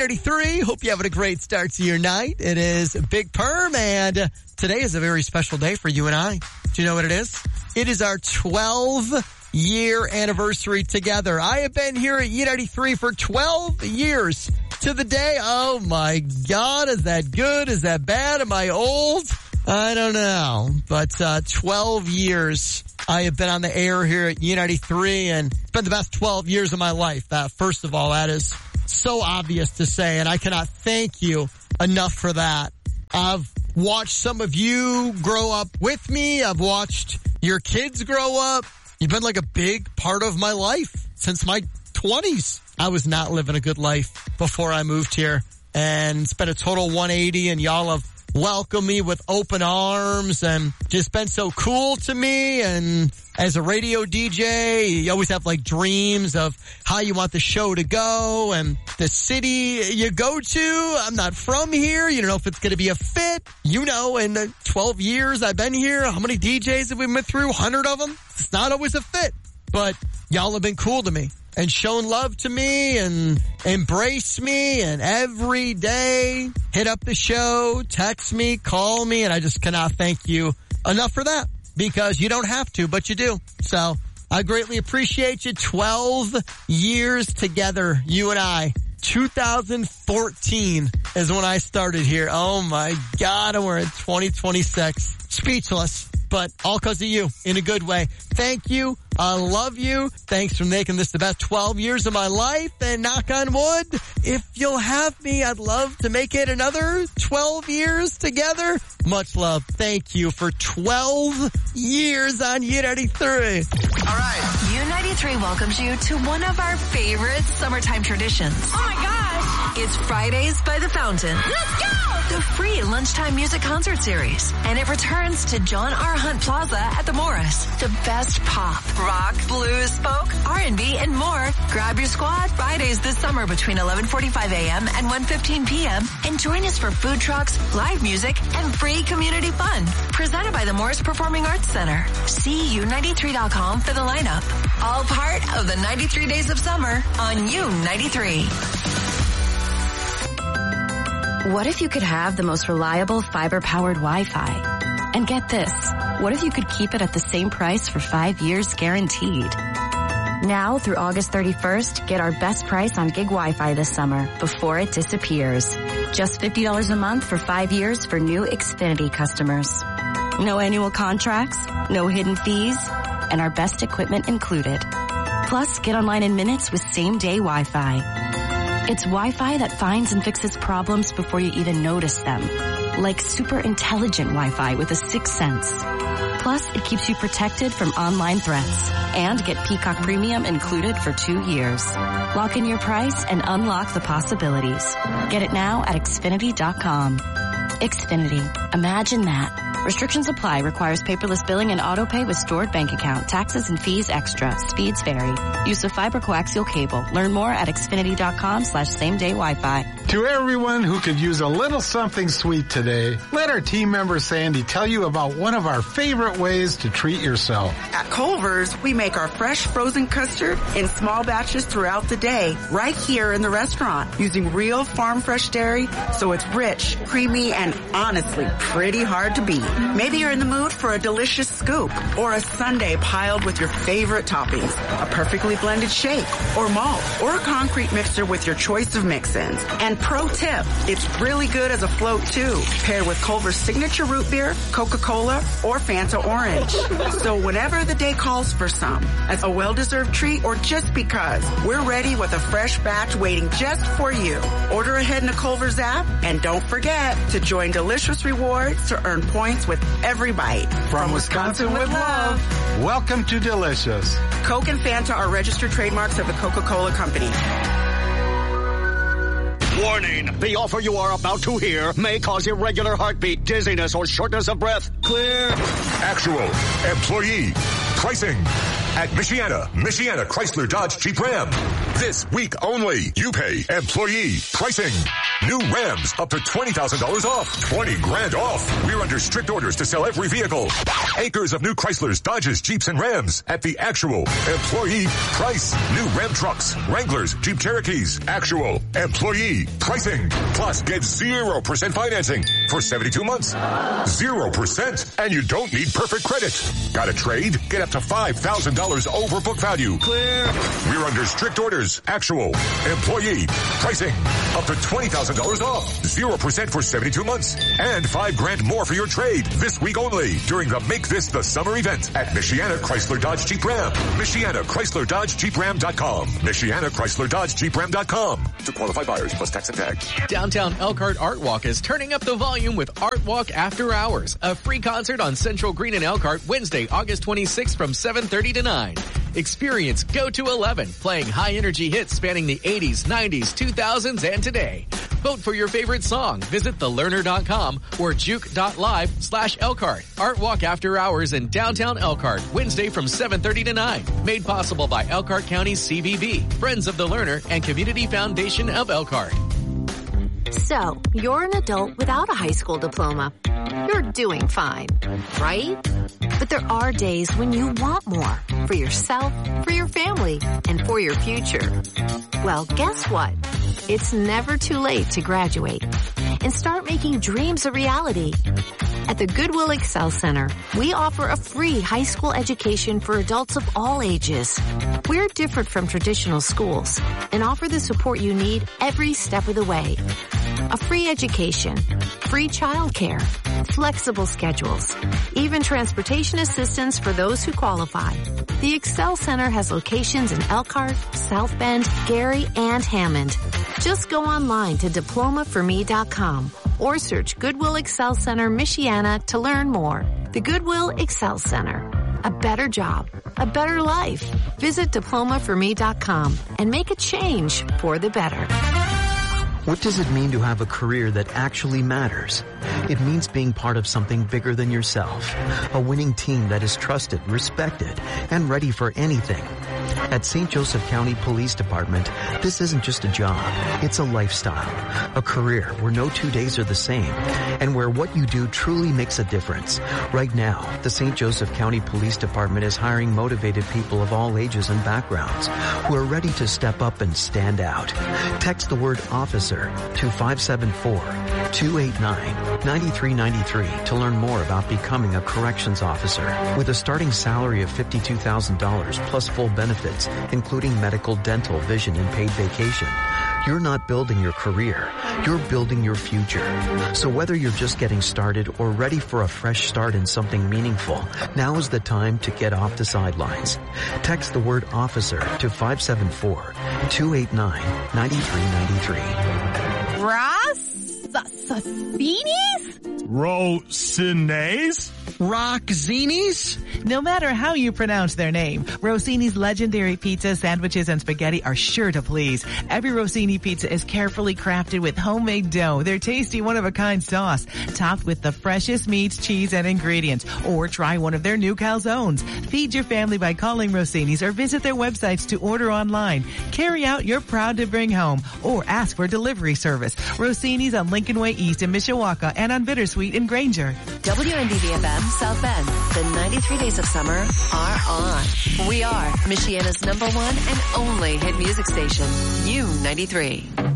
U93. Hope you're having a great start to your night. It is Big Perm, and today is a very special day for you and I. Do you know what it is? It is our 12-year anniversary together. I have been here at U93 for 12 years to the day. Oh, my God. Is that good? Is that bad? Am I old? I don't know. But 12 years I have been on the air here at U93, and it's been the best 12 years of my life. First of all, that is so obvious to say, and I cannot thank you enough for that. I've watched some of you grow up with me. I've watched your kids grow up. You've been like a big part of my life since my 20s. I was not living a good life before I moved here, and it's been a total 180, and y'all have welcomed me with open arms and just been so cool to me. And as a radio DJ, you always have like dreams of how you want the show to go and the city you go to. I'm not from here. You don't know if it's going to be a fit. You know, in the 12 years I've been here, how many DJs have we been through? 100 of them? It's not always a fit, but y'all have been cool to me and shown love to me and embrace me, and every day hit up the show, text me, call me, and I just cannot thank you enough for that, because you don't have to, but you do. So I greatly appreciate you. 12 years together, you and I. 2014 is when I started here. Oh my God, and we're in 2026. Speechless, but all because of you in a good way. Thank you. I love you. Thanks for making this the best 12 years of my life. And knock on wood, if you'll have me, I'd love to make it another 12 years together. Much love. Thank you for 12 years on U93. All right. U93 welcomes you to one of our favorite summertime traditions. Oh my gosh. It's Fridays by the Fountain. Let's go! The free lunchtime music concert series. And it returns to John R. Hunt Plaza at the Morris. The best pop, rock, blues, folk, R&B, and more. Grab your squad Fridays this summer between 11:45 a.m. and 1:15 p.m. And join us for food trucks, live music, and free community fun. Presented by the Morris Performing Arts Center. See U93.com for the lineup. All part of the 93 Days of Summer on U93. What if you could have the most reliable fiber-powered Wi-Fi? And get this, what if you could keep it at the same price for 5 years guaranteed? Now through August 31st, get our best price on gig Wi-Fi this summer before it disappears. Just $50 a month for 5 years for new Xfinity customers. No annual contracts, no hidden fees, and our best equipment included. Plus, get online in minutes with same-day Wi-Fi. It's Wi-Fi that finds and fixes problems before you even notice them. Like super intelligent Wi-Fi with a sixth sense. Plus, it keeps you protected from online threats. And get Peacock Premium included for 2 years. Lock in your price and unlock the possibilities. Get it now at Xfinity.com. Xfinity. Imagine that. Restrictions apply. Requires paperless billing and auto pay with stored bank account. Taxes and fees extra. Speeds vary. Use of fiber coaxial cable. Learn more at Xfinity.com/same-day Wi-Fi. To everyone who could use a little something sweet today, let our team member Sandy tell you about one of our favorite ways to treat yourself. At Culver's, we make our fresh frozen custard in small batches throughout the day, right here in the restaurant, using real farm fresh dairy, so it's rich, creamy, and honestly pretty hard to beat. Maybe you're in the mood for a delicious scoop or a sundae piled with your favorite toppings, a perfectly blended shake or malt or a concrete mixer with your choice of mix-ins. And pro tip, it's really good as a float too, paired with Culver's signature root beer, Coca-Cola, or Fanta Orange. So whenever the day calls for some, as a well-deserved treat or just because, we're ready with a fresh batch waiting just for you. Order ahead in the Culver's app, and don't forget to join Delicious Rewards to earn points with every bite. From Wisconsin with love, welcome to Delicious. Coke and Fanta are registered trademarks of the Coca-Cola Company. Warning, the offer you are about to hear may cause irregular heartbeat, dizziness, or shortness of breath. Clear. Actual employee pricing at Michiana Chrysler Dodge Jeep Ram. This week only, you pay employee pricing. New Rams up to $20,000 off. 20 grand off. We're under strict orders to sell every vehicle. Acres of new Chryslers, Dodges, Jeeps, and Rams at the actual employee price. New Ram trucks, Wranglers, Jeep Cherokees. Actual employee pricing. Plus, get 0% financing for 72 months. 0%. And you don't need perfect credit. Got a trade? Get up to $5,000 over book value. Clear. We're under strict orders. Actual employee pricing. Up to $20,000 off. 0% for 72 months. And 5 grand more for your trade. This week only during the Make This the Summer event at Michiana Chrysler Dodge Jeep Ram. Michiana Chrysler Dodge Jeep Ram.com. Michiana Chrysler Dodge Jeep Ram.com. To qualified buyers plus tax and tag. Downtown Elkhart Art Walk is turning up the volume with Art Walk After Hours, a free concert on Central Green in Elkhart Wednesday, August 26th from 7:30 to 9. Experience Go to 11, playing high-energy hits spanning the 80s, 90s, 2000s, and today. Vote for your favorite song. Visit thelearner.com or juke.live/Elkhart. Art Walk After Hours in downtown Elkhart, Wednesday from 7:30 to 9. Made possible by Elkhart County CVB, Friends of the Learner, and Community Foundation of Elkhart. So, you're an adult without a high school diploma. You're doing fine, right? But there are days when you want more for yourself, for your family, and for your future. Well, guess what? It's never too late to graduate and start making dreams a reality. At the Goodwill Excel Center, we offer a free high school education for adults of all ages. We're different from traditional schools and offer the support you need every step of the way. A free education, free childcare, flexible schedules, even transportation assistance for those who qualify. The Excel Center has locations in Elkhart, South Bend, Gary, and Hammond. Just go online to diplomaforme.com or search Goodwill Excel Center Michiana to learn more. The Goodwill Excel Center. A better job, a better life. Visit diplomaforme.com and make a change for the better. What does it mean to have a career that actually matters? It means being part of something bigger than yourself. A winning team that is trusted, respected, and ready for anything. At St. Joseph County Police Department, this isn't just a job. It's a lifestyle. A career where no 2 days are the same and where what you do truly makes a difference. Right now, the St. Joseph County Police Department is hiring motivated people of all ages and backgrounds who are ready to step up and stand out. Text the word officer to 574-289-9393 to learn more about becoming a corrections officer. With a starting salary of $52,000 plus full benefits, including medical, dental, vision, and paid vacation, you're not building your career, you're building your future. So whether you're just getting started or ready for a fresh start in something meaningful, now is the time to get off the sidelines. Text the word officer to 574-289-9393. Rossini's? Rockzini's? No matter how you pronounce their name, Rossini's legendary pizza, sandwiches, and spaghetti are sure to please. Every Rossini pizza is carefully crafted with homemade dough, their tasty one-of-a-kind sauce, topped with the freshest meats, cheese, and ingredients. Or try one of their new calzones. Feed your family by calling Rossini's or visit their websites to order online. Carry out your proud to bring home or ask for delivery service. Rossini's on Lincoln Way East in Mishawaka and on Bittersweet in Granger. WNDV-FM South Bend. The 93 days of summer are on. We are Michiana's #1 and only hit music station, U93.